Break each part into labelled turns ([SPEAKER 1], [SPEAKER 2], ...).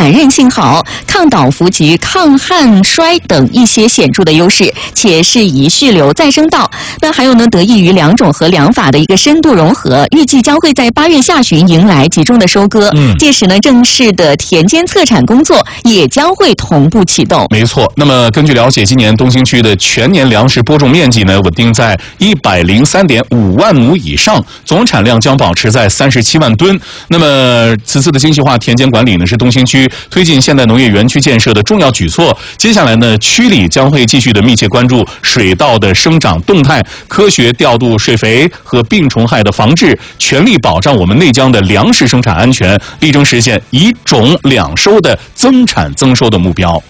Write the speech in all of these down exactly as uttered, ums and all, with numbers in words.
[SPEAKER 1] 感韧性好、抗倒伏及抗汗衰等一些显著的优势，且适宜蓄留再生稻。那还有呢，得益于两种和两法的一个深度融合，预计将会在八月下旬迎来集中的收割。嗯，届时呢，正式的田间测产工作也将会同步启动。
[SPEAKER 2] 没错。那么根据了解，今年东兴区的全年粮食播种面积呢，稳定在一百零三点五万亩以上，总产量将保持在三十七万吨。那么此次的精细化田间管理呢，是东兴区推进现代农业园区建设的重要举措。接下来呢，区里将会继续的密切关注水稻的生长动态，科学调度水肥和病虫害的防治，全力保障我们内江的粮食生产安全，力争实现一种两收的增产增收的目标。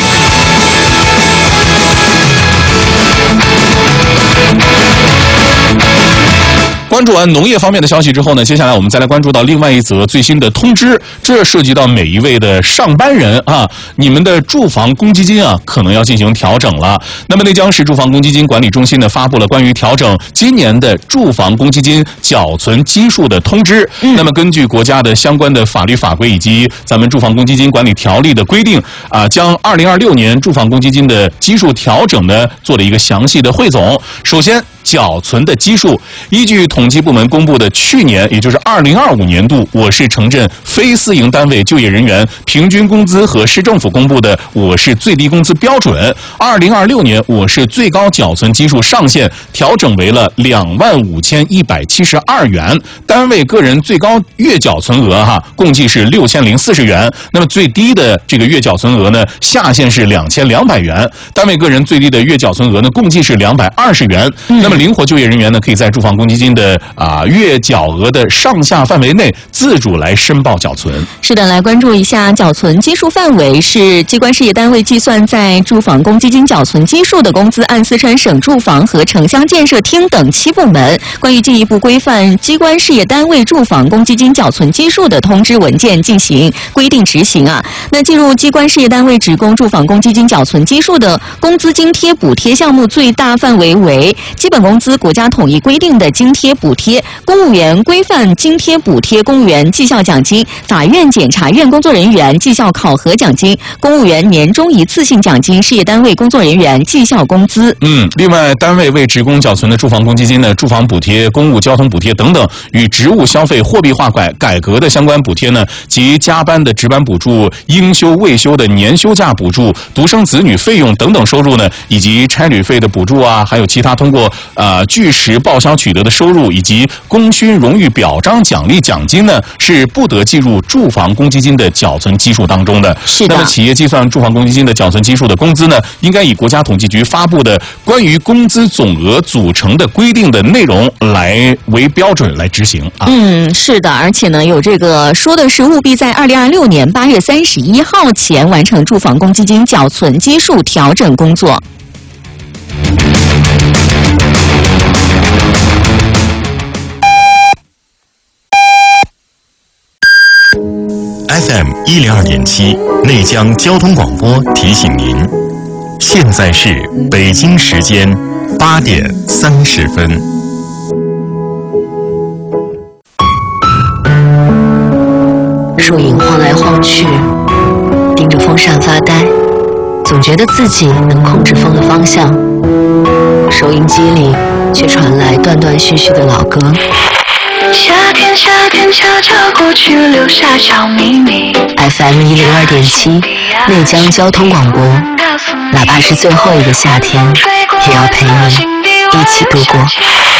[SPEAKER 2] 关注完农业方面的消息之后呢，接下来我们再来关注到另外一则最新的通知，这涉及到每一位的上班人啊，你们的住房公积金啊可能要进行调整了。那么内江市住房公积金管理中心呢发布了关于调整今年的住房公积金缴存基数的通知。嗯、那么根据国家的相关的法律法规以及咱们住房公积金管理条例的规定啊，将二零二六年住房公积金的基数调整呢做了一个详细的汇总。首先，缴存的基数，依据统计部门公布的去年，也就是二零二五年度我市城镇非私营单位就业人员平均工资和市政府公布的我市最低工资标准，二零二六年我市最高缴存基数上限调整为了两万五千一百七十二元，单位个人最高月缴存额哈，共计是六千零四十元。那么最低的这个月缴存额呢，下限是两千两百元，单位个人最低的月缴存额呢，共计是两百二十元。嗯、那么灵活就业人员呢，可以在住房公积金的啊、呃、月缴额的上下范围内自主来申报缴存。
[SPEAKER 1] 是的，来关注一下缴存基数范围是机关事业单位计算在住房公积金缴存基数的工资，按四川省住房和城乡建设厅等七部门关于进一步规范机关事业单位住房公积金缴存基数的通知文件进行规定执行啊。那进入机关事业单位职工住房公积金缴存基数的工资津贴补贴项目最大范围为基本工资国家统一规定的津贴补贴、公务员规范津贴补贴、公务员绩效奖金、法院检察院工作人员绩效考核奖金、公务员年终一次性奖金、事业单位工作人员绩效工资。
[SPEAKER 2] 嗯，另外，单位为职工缴存的住房公积金呢，住房补贴、公务交通补贴等等与职务消费货币化改改革的相关补贴呢，及加班的值班补助、应休未休的年休假补助、独生子女费用等等收入呢，以及差旅费的补助啊，还有其他通过呃据实报销取得的收入以及功勋荣誉表彰奖励奖金呢，是不得计入住房公积金的缴存基数当中的。
[SPEAKER 1] 是的。
[SPEAKER 2] 那么企业计算住房公积金的缴存基数的工资呢，应该以国家统计局发布的关于工资总额组成的规定的内容来为标准来执行啊。
[SPEAKER 1] 嗯，是的，而且呢，有这个说的是务必在二零二六年八月三十一号前完成住房公积金缴存基数调整工作。
[SPEAKER 3] F M 一零二点七内江交通广播提醒您，现在是北京时间八点三十分。
[SPEAKER 4] 树影晃来晃去，盯着风扇发呆，总觉得自己能控制风的方向。收音机里却传来断断续续的老歌。
[SPEAKER 5] 夏天，夏天悄悄过去，留下小秘密。
[SPEAKER 4] F M 一零二点七，内江交通广播，哪怕是最后一个夏天，也要陪你一起度过。